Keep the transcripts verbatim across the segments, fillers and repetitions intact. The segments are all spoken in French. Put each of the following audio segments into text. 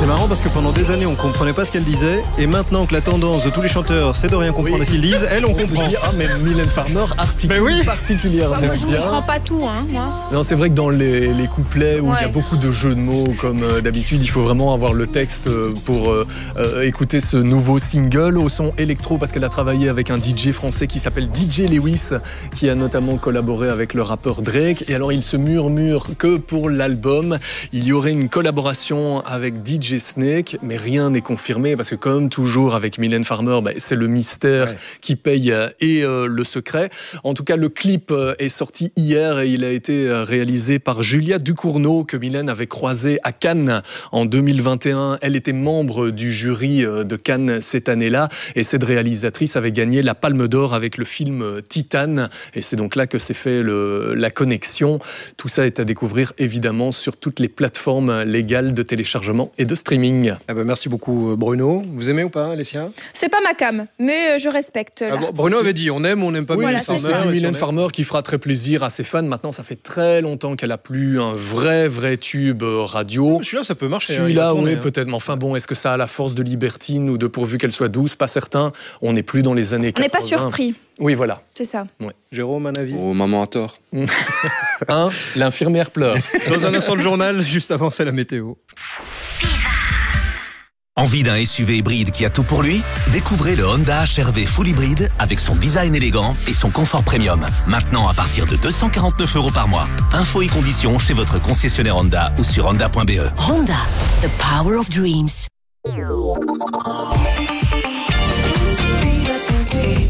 C'est marrant parce que pendant des années on comprenait pas ce qu'elle disait et maintenant que la tendance de tous les chanteurs c'est de rien comprendre oui. ce qu'ils disent, elle on, on comprend. Dit, ah mais Mylène Farmer articule oui. particulièrement ouais, moi, je bien. Je comprends pas tout hein, moi. Non, c'est vrai que dans les, les couplets où il ouais. y a beaucoup de jeux de mots comme euh, d'habitude, il faut vraiment avoir le texte pour euh, euh, écouter ce nouveau single au son électro parce qu'elle a travaillé avec un D J français qui s'appelle D J Lewis qui a notamment collaboré avec le rappeur Drake et alors il se murmure que pour l'album il y aurait une collaboration avec D J Snake mais rien n'est confirmé parce que comme toujours avec Mylène Farmer bah, c'est le mystère ouais. qui paye euh, et euh, le secret. En tout cas le clip euh, est sorti hier et il a été euh, réalisé par Julia Ducournau que Mylène avait croisé à Cannes en deux mille vingt et un. Elle était membre du jury euh, de Cannes cette année-là et cette réalisatrice avait gagné la Palme d'Or avec le film euh, Titane et c'est donc là que s'est fait le, la connexion. Tout ça est à découvrir évidemment sur toutes les plateformes légales de téléchargement et de streaming. Ah bah merci beaucoup Bruno. Vous aimez ou pas Alessia? C'est pas ma cam, mais je respecte ah bon, Bruno avait dit on aime ou on n'aime pas oui, Mylène Farmer. Farmer. C'est Mylène Farmer qui fera très plaisir à ses fans. Maintenant ça fait très longtemps qu'elle a plus un vrai vrai tube radio. Celui-là ça peut marcher. Celui-là hein, oui hein. peut-être. Mais enfin bon, est-ce que ça a la force de Libertine ou de Pourvu qu'elle soit douce? Pas certain. On n'est plus dans les années quatre-vingts. On n'est pas surpris. Oui voilà. C'est ça. Ouais. Jérôme, un avis? Oh, maman a tort. Hein? L'infirmière pleure. Dans un instant le journal, juste avant c'est la météo. Envie d'un S U V hybride qui a tout pour lui? Découvrez le Honda H R V Full Hybride avec son design élégant et son confort premium. Maintenant à partir de deux cent quarante-neuf euros par mois. Infos et conditions chez votre concessionnaire Honda ou sur honda point b e. Honda, the power of dreams. Vivacité.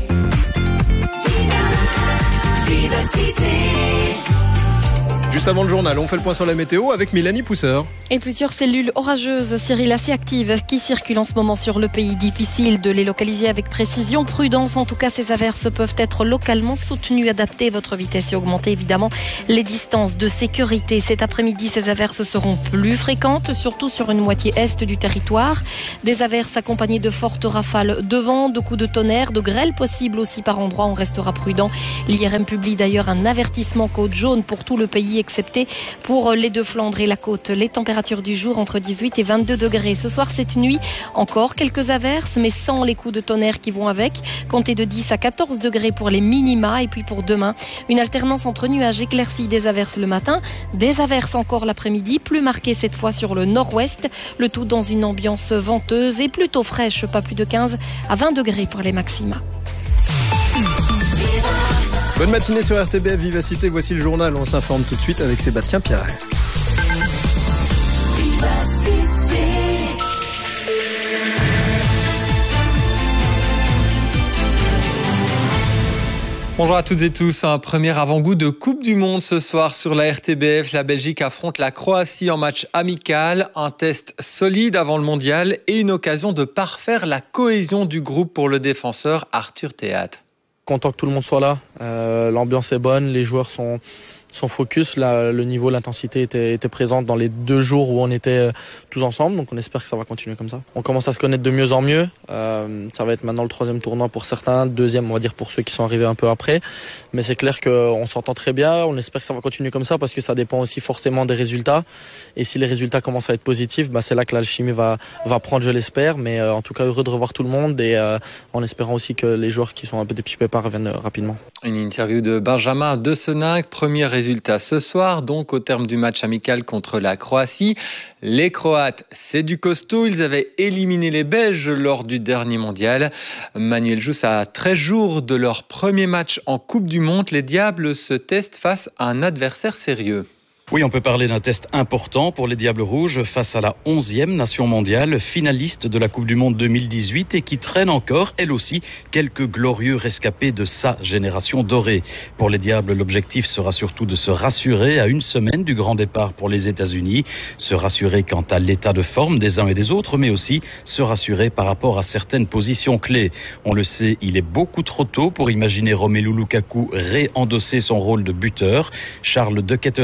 Vivacité. Juste avant le journal, on fait le point sur la météo avec Mélanie Pousseur. Et plusieurs cellules orageuses, Cyril, assez actives qui circulent en ce moment sur le pays. Difficile de les localiser avec précision. Prudence, en tout cas, ces averses peuvent être localement soutenues. Adaptez votre vitesse et augmentez évidemment les distances de sécurité. Cet après-midi, ces averses seront plus fréquentes, surtout sur une moitié est du territoire. Des averses accompagnées de fortes rafales de vent, de coups de tonnerre, de grêle possible aussi par endroits. On restera prudent. L'I R M publie d'ailleurs un avertissement côte jaune pour tout le pays, excepté pour les Deux-Flandres et la côte. Les températures du jour entre dix-huit et vingt-deux degrés. Ce soir, cette nuit, encore quelques averses, mais sans les coups de tonnerre qui vont avec. Comptez de dix à quatorze degrés pour les minima. Et puis pour demain, une alternance entre nuages éclaircis, des averses le matin, des averses encore l'après-midi, plus marquées cette fois sur le nord-ouest. Le tout dans une ambiance venteuse et plutôt fraîche, pas plus de quinze à vingt degrés pour les maxima. Bonne matinée sur R T B F Vivacité, voici le journal, on s'informe tout de suite avec Sébastien Pierret. Bonjour à toutes et tous, un premier avant-goût de Coupe du Monde ce soir sur la R T B F. La Belgique affronte la Croatie en match amical, un test solide avant le mondial et une occasion de parfaire la cohésion du groupe pour le défenseur Arthur Théat. Content que tout le monde soit là, euh, l'ambiance est bonne, les joueurs sont, sont focus, la, le niveau, l'intensité était, était présente dans les deux jours où on était tous ensemble, donc on espère que ça va continuer comme ça. On commence à se connaître de mieux en mieux, euh, ça va être maintenant le troisième tournoi pour certains, deuxième on va dire pour ceux qui sont arrivés un peu après, mais c'est clair qu'on s'entend très bien, on espère que ça va continuer comme ça parce que ça dépend aussi forcément des résultats, et si les résultats commencent à être positifs, bah c'est là que l'alchimie va, va prendre, je l'espère, mais euh, en tout cas heureux de revoir tout le monde et euh, en espérant aussi que les joueurs qui sont un peu des petits pépins reviennent rapidement. Une interview de Benjamin De Senac, premier résultat ce soir, donc au terme du match amical contre la Croatie. Les Croates, c'est du costaud, ils avaient éliminé les Belges lors du dernier mondial. Manuel Jousse, à treize jours de leur premier match en Coupe du Monde, les Diables se testent face à un adversaire sérieux. Oui, on peut parler d'un test important pour les Diables Rouges face à la onzième nation mondiale, finaliste de la Coupe du Monde deux mille dix-huit et qui traîne encore, elle aussi, quelques glorieux rescapés de sa génération dorée. Pour les Diables, l'objectif sera surtout de se rassurer à une semaine du grand départ pour les États-Unis, se rassurer quant à l'état de forme des uns et des autres, mais aussi se rassurer par rapport à certaines positions clés. On le sait, il est beaucoup trop tôt pour imaginer Romelu Lukaku réendosser son rôle de buteur. Charles De Ketelaere devra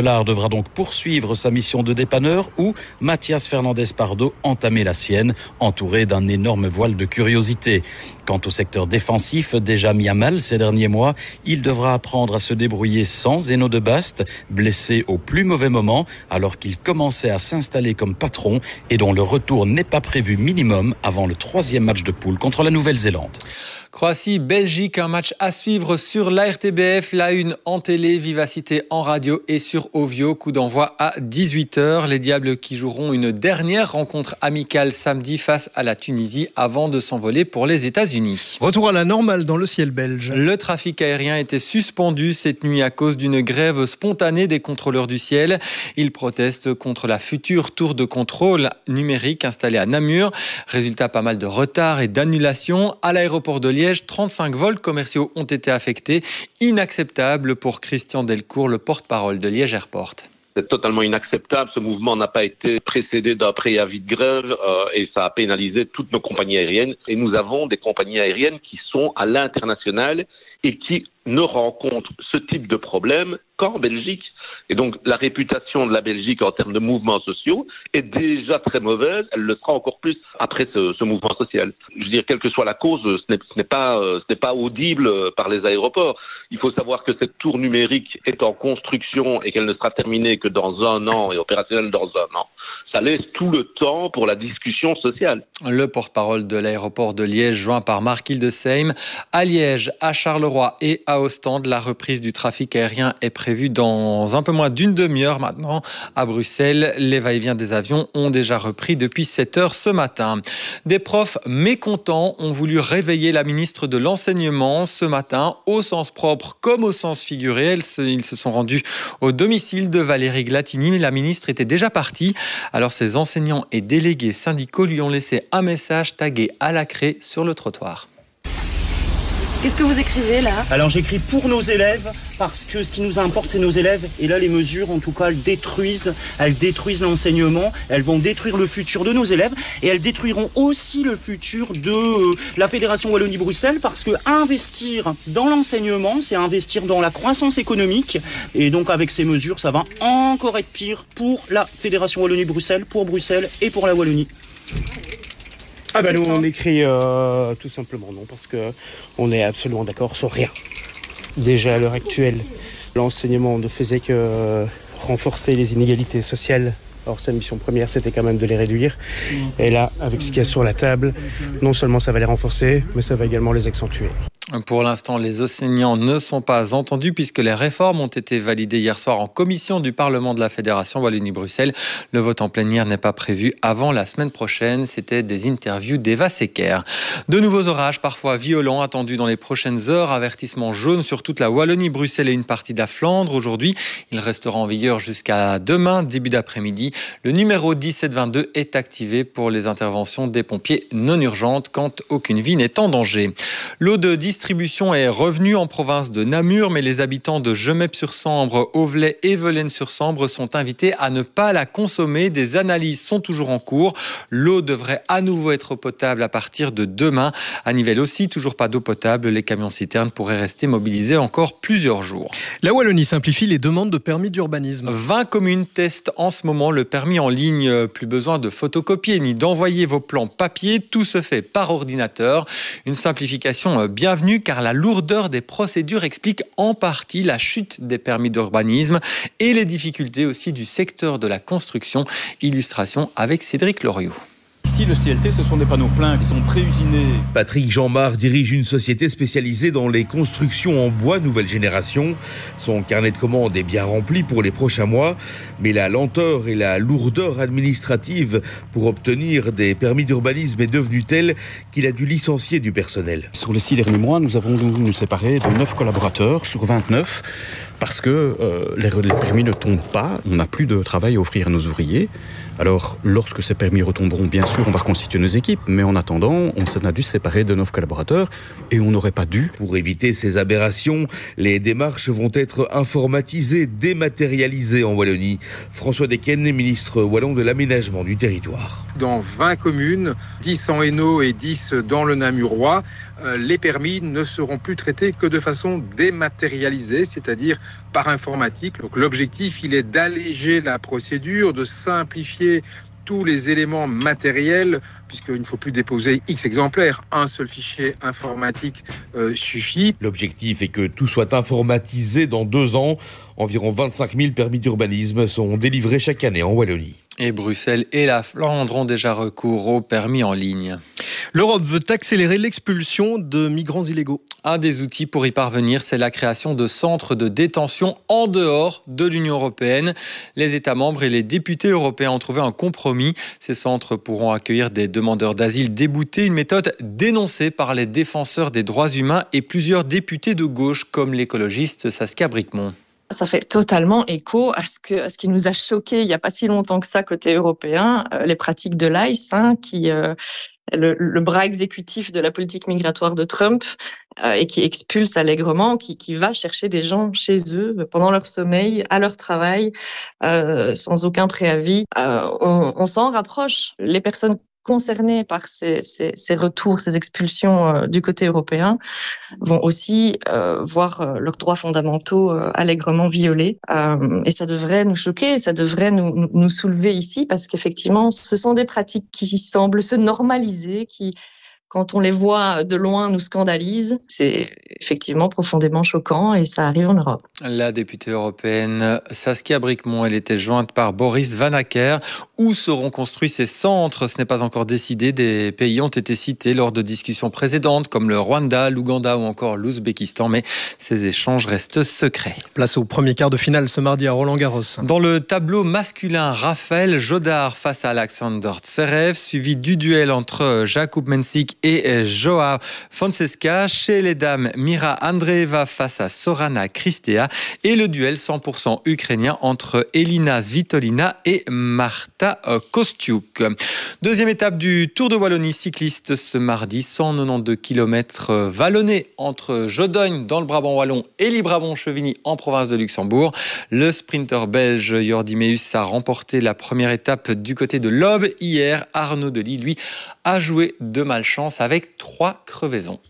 devra donc poursuivre sa mission de dépanneur ou Mathias Fernandez Pardo entamer la sienne, entouré d'un énorme voile de curiosité. Quant au secteur défensif, déjà mis à mal ces derniers mois, il devra apprendre à se débrouiller sans Zeno de Bast, blessé au plus mauvais moment, alors qu'il commençait à s'installer comme patron et dont le retour n'est pas prévu minimum avant le troisième match de poule contre la Nouvelle-Zélande. Croatie-Belgique, un match à suivre sur l'A R T B F, la une en télé, Vivacité en radio et sur Ovio. Coup d'envoi à dix-huit heures. Les Diables qui joueront une dernière rencontre amicale samedi face à la Tunisie avant de s'envoler pour les États-Unis. Retour à la normale dans le ciel belge. Le trafic aérien était suspendu cette nuit à cause d'une grève spontanée des contrôleurs du ciel. Ils protestent contre la future tour de contrôle numérique installée à Namur. Résultat, pas mal de retard et d'annulations. À l'aéroport de Liège, trente-cinq vols commerciaux ont été affectés. Inacceptable pour Christian Delcourt, le porte-parole de Liège Airport. C'est totalement inacceptable. Ce mouvement n'a pas été précédé d'un préavis de grève euh, et ça a pénalisé toutes nos compagnies aériennes. Et nous avons des compagnies aériennes qui sont à l'international et qui ne rencontrent ce type de problème qu'en Belgique. Et donc, la réputation de la Belgique en termes de mouvements sociaux est déjà très mauvaise. Elle le sera encore plus après ce, ce mouvement social. Je veux dire, quelle que soit la cause, ce n'est, ce n'est pas, ce n'est pas audible par les aéroports. Il faut savoir que cette tour numérique est en construction et qu'elle ne sera terminée que dans un an et opérationnelle dans un an. Ça laisse tout le temps pour la discussion sociale. Le porte-parole de l'aéroport de Liège, joint par Marc Hildesheim. À Liège, à Charleroi et à Ostende, la reprise du trafic aérien est prévue dans un peu moins d'une demi-heure maintenant. À Bruxelles, les va-et-vient des avions ont déjà repris depuis sept heures ce matin. Des profs mécontents ont voulu réveiller la ministre de l'Enseignement ce matin, au sens propre comme au sens figuré. Ils se sont rendus au domicile de Valérie Glatini, mais la ministre était déjà partie. Alors ses enseignants et délégués syndicaux lui ont laissé un message tagué à la craie sur le trottoir. Qu'est-ce que vous écrivez là ? Alors j'écris pour nos élèves, parce que ce qui nous importe c'est nos élèves. Et là les mesures en tout cas elles détruisent, elles détruisent l'enseignement, elles vont détruire le futur de nos élèves. Et elles détruiront aussi le futur de euh, la Fédération Wallonie-Bruxelles, parce que investir dans l'enseignement, c'est investir dans la croissance économique. Et donc avec ces mesures, ça va encore être pire pour la Fédération Wallonie-Bruxelles, pour Bruxelles et pour la Wallonie. Ah ben nous on écrit euh, tout simplement non, parce que on est absolument d'accord sur rien. Déjà à l'heure actuelle, l'enseignement ne faisait que euh, renforcer les inégalités sociales. Or sa mission première c'était quand même de les réduire. Et là, avec ce qu'il y a sur la table, non seulement ça va les renforcer, mais ça va également les accentuer. Pour l'instant, les enseignants ne sont pas entendus puisque les réformes ont été validées hier soir en commission du Parlement de la Fédération Wallonie-Bruxelles. Le vote en plénière n'est pas prévu avant la semaine prochaine. C'était des interviews d'Eva Secker. De nouveaux orages, parfois violents, attendus dans les prochaines heures. Avertissement jaune sur toute la Wallonie-Bruxelles et une partie de la Flandre. Aujourd'hui, il restera en vigueur jusqu'à demain, début d'après-midi. Le numéro dix-sept vingt-deux est activé pour les interventions des pompiers non urgentes quand aucune vie n'est en danger. L'eau de distribution est revenue en province de Namur, mais les habitants de Gemep-sur-Sambre, Auvelais et Velaines-sur-Sambre sont invités à ne pas la consommer. Des analyses sont toujours en cours. L'eau devrait à nouveau être potable à partir de demain. À Nivelles aussi, toujours pas d'eau potable. Les camions-citernes pourraient rester mobilisés encore plusieurs jours. La Wallonie simplifie les demandes de permis d'urbanisme. vingt communes testent en ce moment le permis en ligne. Plus besoin de photocopier ni d'envoyer vos plans papier. Tout se fait par ordinateur. Une simplification bienvenue car la lourdeur des procédures explique en partie la chute des permis d'urbanisme et les difficultés aussi du secteur de la construction. Illustration avec Cédric Loriot. Ici, le C L T, ce sont des panneaux pleins, ils sont pré-usinés. Patrick Jeanmar dirige une société spécialisée dans les constructions en bois nouvelle génération. Son carnet de commandes est bien rempli pour les prochains mois, mais la lenteur et la lourdeur administrative pour obtenir des permis d'urbanisme est devenue telle qu'il a dû licencier du personnel. Sur les six derniers mois, nous avons dû nous séparer de neuf collaborateurs sur vingt-neuf parce que euh, les, les permis ne tombent pas, on n'a plus de travail à offrir à nos ouvriers. Alors, lorsque ces permis retomberont, bien sûr, on va reconstituer nos équipes. Mais en attendant, on s'en a dû se séparer de nos collaborateurs et on n'aurait pas dû. Pour éviter ces aberrations, les démarches vont être informatisées, dématérialisées en Wallonie. François Decken, ministre wallon de l'aménagement du territoire. Dans vingt communes, dix en Hainaut et dix dans le Namurois, euh, les permis ne seront plus traités que de façon dématérialisée, c'est-à-dire par informatique. Donc l'objectif, il est d'alléger la procédure, de simplifier tous les éléments matériels, puisqu'il ne faut plus déposer X exemplaires. Un seul fichier informatique euh, suffit. L'objectif est que tout soit informatisé dans deux ans. Environ vingt-cinq mille permis d'urbanisme sont délivrés chaque année en Wallonie. Et Bruxelles et la Flandre ont déjà recours aux permis en ligne. L'Europe veut accélérer l'expulsion de migrants illégaux. Un des outils pour y parvenir, c'est la création de centres de détention en dehors de l'Union européenne. Les États membres et les députés européens ont trouvé un compromis. Ces centres pourront accueillir des demandeurs d'asile déboutés, une méthode dénoncée par les défenseurs des droits humains et plusieurs députés de gauche comme l'écologiste Saskia Brikmont. Ça fait totalement écho à ce, que, à ce qui nous a choqué il n'y a pas si longtemps que ça côté européen, euh, les pratiques de l'ICE, hein, qui euh, le, le bras exécutif de la politique migratoire de Trump euh, et qui expulse allègrement, qui, qui va chercher des gens chez eux pendant leur sommeil, à leur travail, euh, sans aucun préavis. Euh, on, on s'en rapproche. Les personnes concernés par ces, ces, ces retours, ces expulsions euh, du côté européen vont aussi euh, voir euh, leurs droits fondamentaux euh, allègrement violés. Euh, et ça devrait nous choquer, ça devrait nous, nous soulever ici, parce qu'effectivement, ce sont des pratiques qui semblent se normaliser, qui, quand on les voit de loin, nous scandalisent. C'est effectivement profondément choquant et ça arrive en Europe. La députée européenne Saskia Brikmont, elle était jointe par Boris Vanacker. Où seront construits ces centres ? Ce n'est pas encore décidé. Des pays ont été cités lors de discussions précédentes, comme le Rwanda, l'Ouganda ou encore l'Ouzbékistan, mais ces échanges restent secrets. Place au premier quart de finale ce mardi à Roland-Garros. Dans le tableau masculin, Raphaël Jodar face à Alexander Zverev, suivi du duel entre Jakub Mensik et Joao Fonseca. Chez les dames, Mira Andreeva face à Sorana Cristea et le duel cent pour cent ukrainien entre Elina Svitolina et Marta Kostiuk. Deuxième étape du Tour de Wallonie cycliste ce mardi, cent quatre-vingt-douze kilomètres vallonnés entre Jodogne dans le Brabant wallon et Librabon-Chevigny en province de Luxembourg. Le sprinter belge Jordi Meus a remporté la première étape du côté de l'Aube hier. Arnaud Delis, lui, a joué de malchance avec trois crevaisons.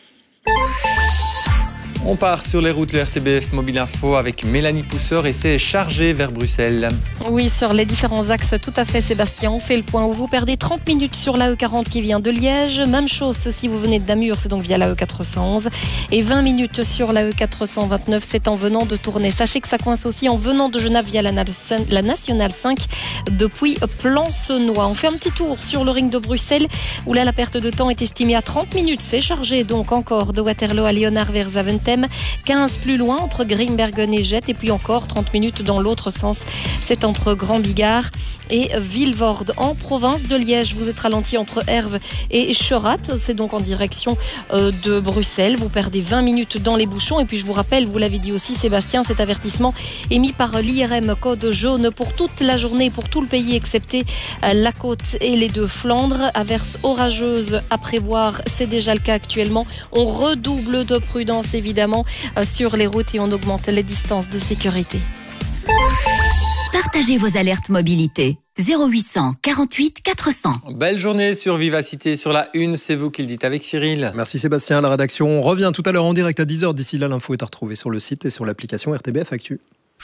On part sur les routes, le R T B F Mobile Info avec Mélanie Pousseur et c'est chargé vers Bruxelles. Oui, sur les différents axes, tout à fait Sébastien. On fait le point où vous perdez trente minutes sur l'A E quarante qui vient de Liège. Même chose si vous venez de Namur, c'est donc via l'A E quatre cent onze. Et vingt minutes sur l'A E quatre cent vingt-neuf, c'est en venant de Tournai. Sachez que ça coince aussi en venant de Genappe via la Nationale cinq depuis Plancenoit. On fait un petit tour sur le ring de Bruxelles où là la perte de temps est estimée à trente minutes. C'est chargé donc encore de Waterloo à Léonard vers Zaventem. quinze plus loin entre Grimbergen et Jette et puis encore trente minutes dans l'autre sens. C'est entre Grand Bigard et Vilvoorde en province de Liège. Vous êtes ralenti entre Herve et Chorat. C'est donc en direction de Bruxelles. Vous perdez vingt minutes dans les bouchons. Et puis je vous rappelle, vous l'avez dit aussi Sébastien, cet avertissement émis par l'I R M code jaune pour toute la journée, pour tout le pays excepté la côte et les deux Flandres. Averse orageuse à prévoir, c'est déjà le cas actuellement. On redouble de prudence évidemment sur les routes et on augmente les distances de sécurité. Partagez vos alertes mobilité. zéro huit cent quarante-huit quatre cents. Belle journée sur Vivacité, sur la une, c'est vous qui le dites avec Cyril. Merci Sébastien, la rédaction. On revient tout à l'heure en direct à dix heures. D'ici là, l'info est à retrouver sur le site et sur l'application R T B F Actu.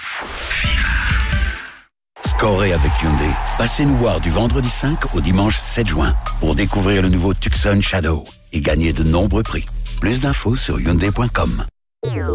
Scorez avec Hyundai. Passez nous voir du vendredi cinq au dimanche sept juin pour découvrir le nouveau Tucson Shadow et gagner de nombreux prix. Plus d'infos sur hyundai point com.